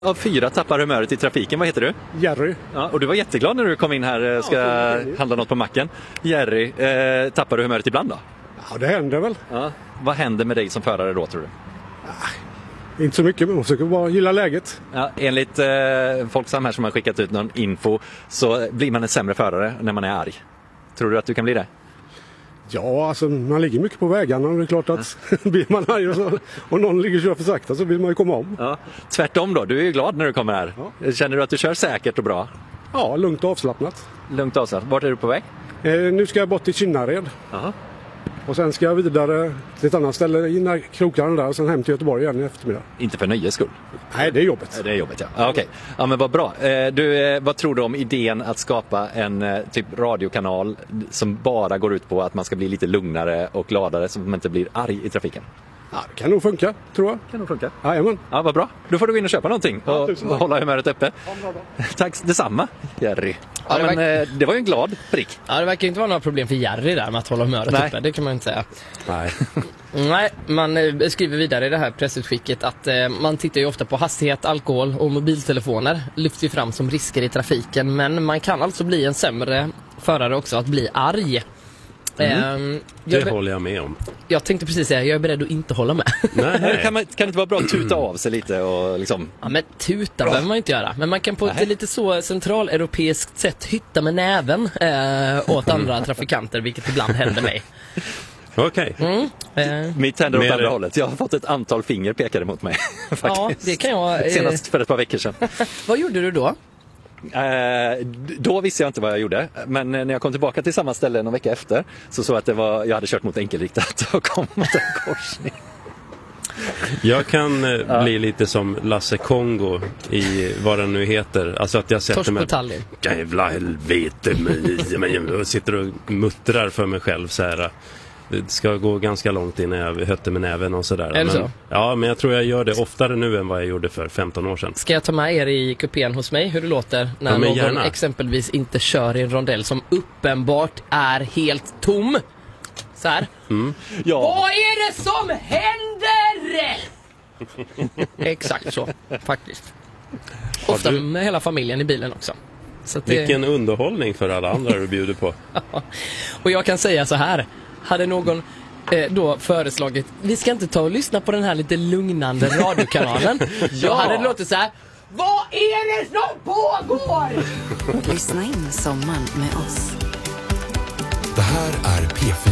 Av 4 tappar humöret i trafiken. Vad heter du? Jerry. Ja, och du var jätteglad när du kom in här och ska handla något på macken. Jerry, tappar du humöret ibland då? Ja, det händer väl. Ja. Vad händer med dig som förare då, tror du? Inte så mycket, men man försöker bara gilla läget. Ja, enligt Folksam här som har skickat ut någon info så blir man en sämre förare när man är arg. Tror du att du kan bli det? Ja, alltså man ligger mycket på vägarna och det är klart att blir man arg och någon ligger och kör för sakta så vill man ju komma om. Ja. Tvärtom då, du är ju glad när du kommer här. Ja. Känner du att du kör säkert och bra? Ja, lugnt och avslappnat. Lugnt och avslappnat. Vart är du på väg? Nu ska jag bort till Kinnared. Aha. Och sen ska jag vidare till ett annat ställe innan krokarna där och sen hem till Göteborg igen i eftermiddag. Inte för nöjes skull? Nej, det är jobbet. Det är jobbet, ja. Okej. Ja, men vad bra. Vad tror du om idén att skapa en typ radiokanal som bara går ut på att man ska bli lite lugnare och gladare så att man inte blir arg i trafiken? Ja, det kan nog funka, tror jag. Kan nog funka. Jajamän. Ja, vad bra. Då får du gå in och köpa någonting och hålla humöret uppe. Ja, tack detsamma, Jerry. Ja, det var ju en glad prick. Ja, det verkar inte vara några problem för Jerry där med att hålla humöret uppe. Det kan man inte säga. Nej, man skriver vidare i det här pressutskicket att man tittar ju ofta på hastighet, alkohol och mobiltelefoner lyfts ju fram som risker i trafiken. Men man kan alltså bli en sämre förare också att bli arg. Det håller jag med om. Jag tänkte precis säga, jag är beredd att inte hålla med. Nej. Kan det inte vara bra att tuta av sig lite och liksom... Ja, men tuta behöver man inte göra. Men man kan på ett lite så centraleuropeiskt sätt hytta med näven åt andra trafikanter, vilket ibland händer mig. Okej. Mitt händer åt andra hållet. Jag har fått ett antal finger pekade mot mig. Ja, det kan jag... Senast för ett par veckor sedan. Vad gjorde du då? Då visste jag inte vad jag gjorde. Men när jag kom tillbaka till samma ställe någon vecka efter så såg jag att jag hade kört mot enkelriktat och kom mot en korsning. Jag kan bli lite som Lasse Kongo i vad den nu heter. Alltså att jag sätter mig... Jävla helvete. Men jag sitter och muttrar för mig själv så här. Det ska gå ganska långt innan jag hötte med näven och sådär. Är det så? Ja, men jag tror jag gör det oftare nu än vad jag gjorde för 15 år sedan. Ska jag ta med er i kupén hos mig hur det låter när någon exempelvis inte kör i en rondell som uppenbart är helt tom? Så här. Ja. Vad är det som händer? Exakt så, faktiskt. Ofta med hela familjen i bilen också. Så att vilken underhållning för alla andra du bjuder på. Och jag kan säga så här. Hade någon då föreslagit vi ska inte ta och lyssna på den här lite lugnande radiokanalen. Jag hade det låtit så här. Vad är det som pågår? Lyssna in sommaren med oss. Det här är P4.